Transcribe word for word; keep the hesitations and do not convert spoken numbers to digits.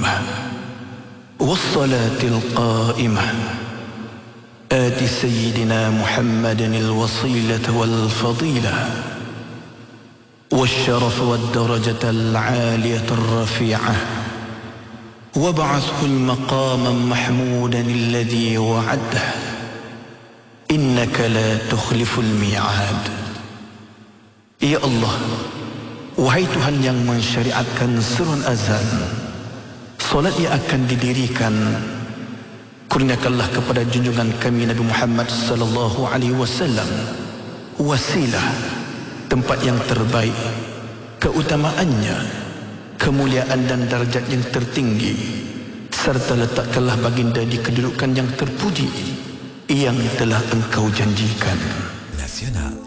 الدائمة والصلاة القائمة آت سيدنا محمد الوصيلة والفضيلة والشرف والدرجة العالية الرفيعة وابعثه المقام محمودا الذي وعده إنك لا تخلف الميعاد. Ya Allah, wahai Tuhan yang mensyariatkan seruan azan, solat yang akan didirikan, kurniakanlah kepada junjungan kami Nabi Muhammad sallallahu alaihi wasallam wasilah, tempat yang terbaik, keutamaannya, kemuliaan dan darjat yang tertinggi, serta letakkanlah baginda di kedudukan yang terpuji yang telah engkau janjikan. Nasional.